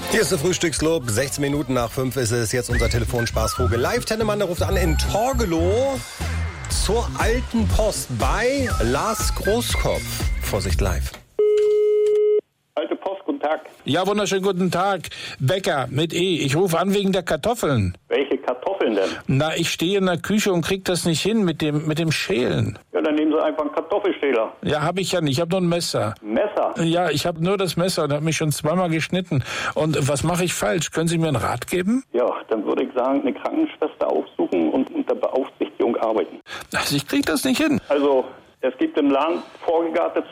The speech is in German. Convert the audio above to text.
Hier ist der Frühstücksclub. 16 Minuten nach 5 ist es jetzt unser Telefonspaßvogel. Live-Tennemann, der ruft an in Torgelow zur Alten Post bei Lars Großkopf. Vorsicht live. Alte Post, guten Tag. Ja, wunderschönen guten Tag. Bäcker mit E. Ich rufe an wegen der Kartoffeln. Welche Kartoffeln denn? Na, ich stehe in der Küche und krieg das nicht hin mit dem Schälen. Ja, dann nehmen Sie einfach einen Kartoffelschäler. Ja, habe ich ja nicht. Ich habe nur ein Messer. Messer? Ja, ich habe nur das Messer und habe mich schon zweimal geschnitten. Und was mache ich falsch? Können Sie mir einen Rat geben? Ja, dann würde ich sagen, eine Krankenschwester aufsuchen und unter Beaufsichtigung arbeiten. Also ich krieg das nicht hin. Also, es gibt im Laden vorgegarte